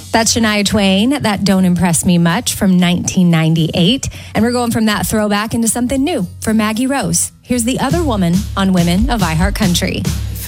That's Shania Twain. That Don't Impress Me Much from 1998. And we're going from that throwback into something new for Maggie Rose. Here's the other woman on Women of iHeart Country.